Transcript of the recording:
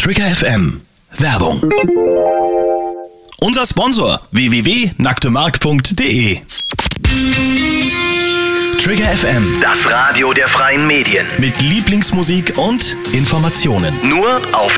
Trigger FM Werbung. Unser Sponsor www.nacktemark.de. Trigger FM, Das Radio der freien Medien. mit Lieblingsmusik und Informationen. Nur auf